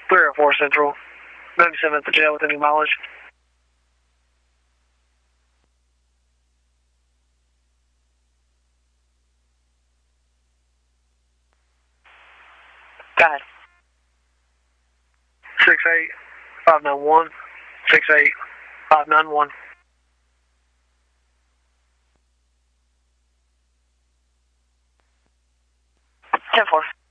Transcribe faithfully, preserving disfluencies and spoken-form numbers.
three oh four Central. ninety-seven at the jail with any mileage. Go ahead. six eight five nine one. six eight five nine one. ten four.